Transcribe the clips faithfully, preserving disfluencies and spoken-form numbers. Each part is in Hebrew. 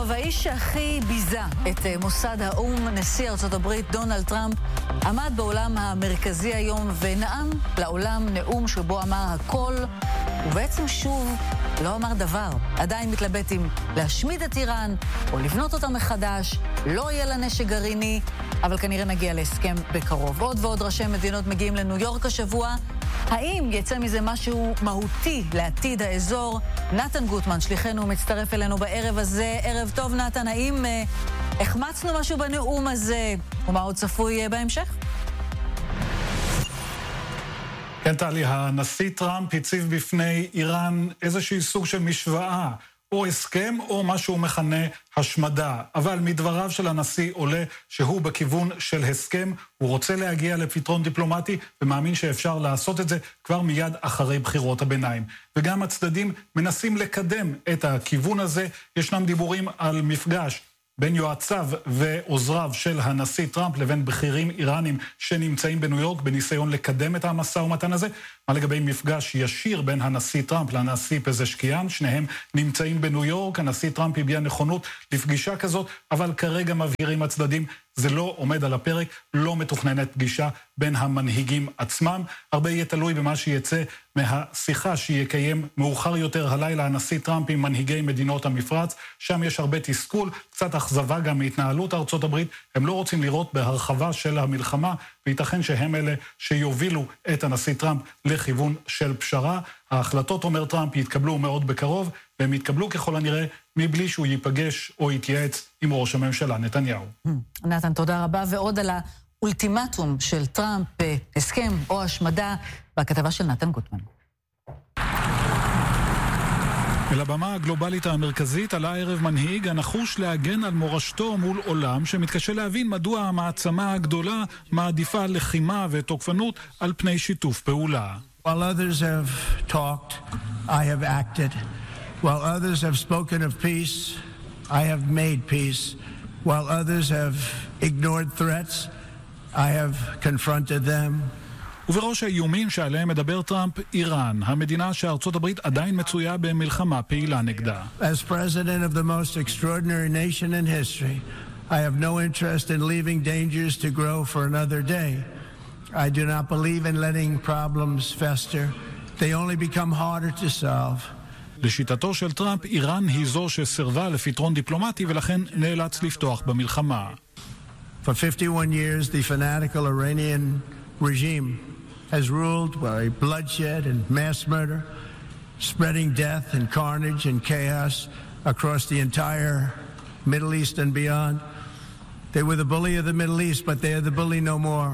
טוב, האיש שהכי ביזה את מוסד האום, נשיא ארצות הברית דונלד טראמפ, עמד בעולם המרכזי היום ונאם לעולם נאום שבו אמר הכל, ובעצם שוב לא אמר דבר. עדיין מתלבט אם להשמיד את איראן או לבנות אותה מחדש, לא יהיה לה נשק גרעיני, אבל כנראה נגיע להסכם בקרוב. עוד ועוד ראשי מדינות מגיעים לניו יורק השבוע. האם יצא מזה משהו מהותי לעתיד האזור? נתן גוטמן, שליחנו, מצטרף אלינו בערב הזה. ערב טוב נתן, האם אה, החמצנו משהו בנאום הזה, ומה עוד צפוי בהמשך? כן, טלי, הנשיא טראמפ הציב בפני איראן איזושהי סוג של משוואה, או הסכם או מה שהוא מכנה השמדה. אבל מדבריו של הנשיא עולה שהוא בכיוון של הסכם, הוא רוצה להגיע לפתרון דיפלומטי ומאמין שאפשר לעשות את זה כבר מיד אחרי בחירות הביניים. וגם הצדדים מנסים לקדם את הכיוון הזה. ישנם דיבורים על מפגש בין יועציו ועוזריו של הנשיא טראמפ לבין בכירים איראנים שנמצאים בניו יורק בניסיון לקדם את המשא ומתן הזה. מה לגבי מפגש ישיר בין הנשיא טראמפ לנשיא פזשקיאן? שניהם נמצאים בניו יורק, הנשיא טראמפ הביע נכונות לפגישה כזאת, אבל כרגע מבהירים הצדדים, זה לא עומד על הפרק, לא מתוכננת פגישה בין המנהיגים עצמם. הרבה יהיה תלוי במה שיצא מהשיחה שיקיים מאוחר יותר הלילה הנשיא טראמפ עם מנהיגי מדינות המפרץ. שם יש הרבה תסכול, קצת אכזבה גם מהתנהלות ארצות הברית. הם לא רוצים לראות בהרחבה של המלחמה, וייתכן שהם אלה שיובילו את הנשיא טראמפ לכיוון של פשרה. ההחלטות, אומר טראמפ, יתקבלו מאוד בקרוב, והם יתקבלו ככל הנראה מבלי שהוא ייפגש או יתייעץ עם ראש הממשלה נתניהו. נתן, תודה רבה. ועוד על האולטימטום של טראמפ, הסכם או השמדה, בכתבה של נתן גוטמן. אל הבמה הגלובלית המרכזית עלה הערב מנהיג הנחוש להגן על מורשתו מול עולם שמתקשה להבין מדוע המעצמה הגדולה מעדיפה לחימה ותוקפנות על פני שיתוף פעולה. While others have talked, I have acted. While others have spoken of peace, I have made peace. While others have ignored threats, I have confronted them. ובראש האיומים שעליהם מדבר טראמפ, איראן, המדינה שארצות הברית עדיין מצויה במלחמה פעילה נגדה. As president of the most extraordinary nation in history, I have no interest in leaving dangers to grow for another day. I do not believe in letting problems fester. They only become harder to solve. לשיטתו של טראמפ, איראן היא זו שסרבה לפתרון דיפלומטי ולכן נאלץ לפתוח במלחמה. For fifty-one years, the fanatical Iranian regime has ruled by bloodshed and mass murder, spreading death and carnage and chaos across the entire Middle East and beyond. They were the bully of the Middle East, but they are the bully no more.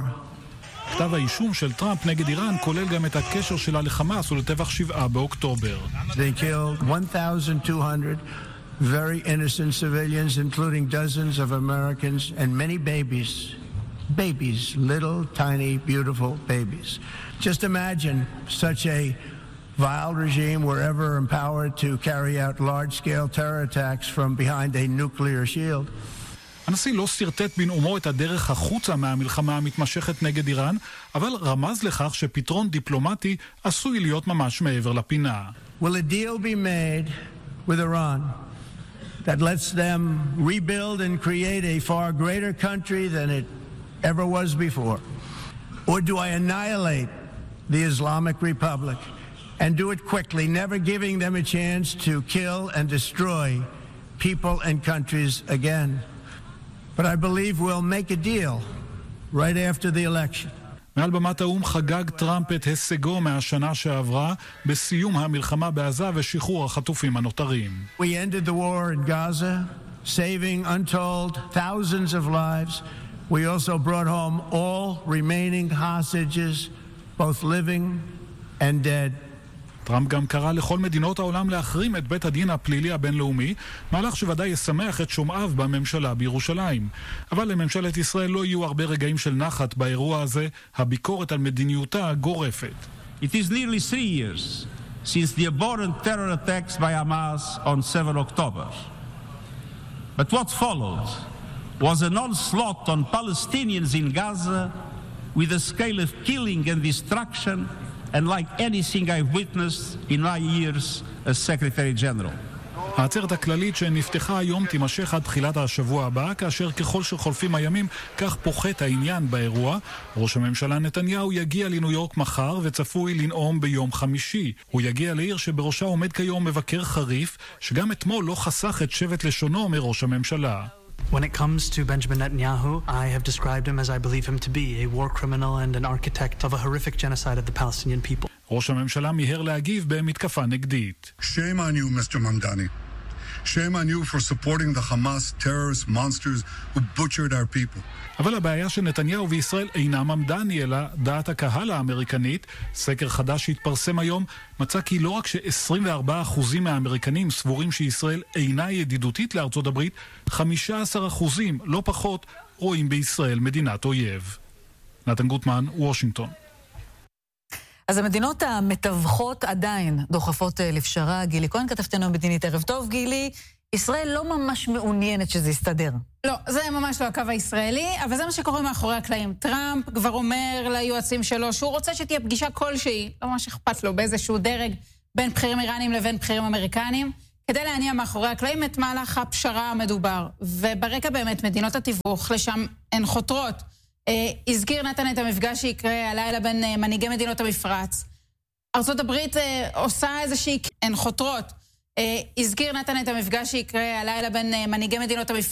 כתב האישום של טראמפ נגד איראן כולל גם את הקשר שלה לחמאס ולטבח שבעה באוקטובר. They killed one thousand two hundred very innocent civilians, including dozens of Americans and many babies. Babies, little, tiny, beautiful babies. Just imagine such a vile regime were ever empowered to carry out large-scale terror attacks from behind a nuclear shield. הנשיא לא סרטט בנאומו את הדרך החוצה מהמלחמה המתמשכת נגד איראן, אבל רמז לכך שפתרון דיפלומטי עשוי להיות ממש מעבר לפינה. Will a deal be made with Iran that lets them rebuild and create a far greater country than it ever was before? Or do I annihilate the Islamic Republic and do it quickly, never giving them a chance to kill and destroy people and countries again? But I believe we'll make a deal right after the election. מעל במת האום חגג טראמפ את הישגו מהשנה שעברה בסיום המלחמה בעזה ושחרור החטופים הנותרים. We ended the war in Gaza, saving untold thousands of lives. We also brought home all remaining hostages, both living and dead. טראמפ גם קרא לכל מדינות העולם להחרים את בית הדין הפלילי הבינלאומי, מהלך שוודאי ישמח את שומעיו בממשלה בירושלים. אבל לממשלת ישראל לא יהיו הרבה רגעים של נחת באירוע הזה, הביקורת על מדיניותה גורפת. It is nearly three years since the abhorrent terror attacks by Hamas on seven October. But what followed was an onslaught on Palestinians in Gaza with a scale of killing and destruction unlike anything I've witnessed in my years as Secretary General. העצרת הכללית שנפתחה היום תימשך עד תחילת השבוע הבא, כאשר ככל שחולפים הימים כך פוחת העניין באירוע. ראש הממשלה נתניהו יגיע לניו יורק מחר וצפוי לנאום ביום חמישי. הוא יגיע לעיר שבראשה עומד כיום מבקר חריף, שגם אתמול לא חסך את שבט לשונו מראש הממשלה. When it comes to Benjamin Netanyahu, I have described him as I believe him to be, a war criminal and an architect of a horrific genocide of the Palestinian people. ראש הממשלה מיהר להגיב במתקפה נגדית. Shame on you, Mister Mamdani. Shame on you for supporting the Hamas terrorist monsters who butchered our people. אבל הבעיה של נתניהו וישראל אינה ממדני, אלא דעת הקהל האמריקנית. סקר חדש שהתפרסם היום מצא כי לא רק ש-עשרים וארבעה אחוז מהאמריקנים סבורים שישראל אינה ידידותית לארצות הברית, חמישה עשר אחוז, לא פחות, רואים בישראל מדינת אויב. נתן גוטמן, וושינגטון. אז המדינות המתווכות עדיין דוחפות לפשרה. גילי כהן, כתבתנו מדינית, ערב טוב גילי. ישראל לא ממש מעוניינת שזה יסתדר. לא, זה ממש לא הקו הישראלי, אבל זה מה שקורה מאחורי הקלעים. טראמפ כבר אומר ליועצים שלו שהוא רוצה שתהיה פגישה כלשהי, לא ממש אכפת לו, באיזשהו דרג בין בכירים איראנים לבין בכירים אמריקנים, כדי להניע מאחורי הקלעים את מהלך הפשרה המדובר. וברקע באמת מדינות התיווך, לשם הן חותרות. אה, הזכיר נתן את המפגש שיקרה הלילה בין אה, מנהיגי מדינות המפרץ. ארצות הברית אה, עושה איזושהי, הן חותרות. הזכיר נתן את המפגש שיקרה הלילה בין מנהיגי מדינות המפרץ.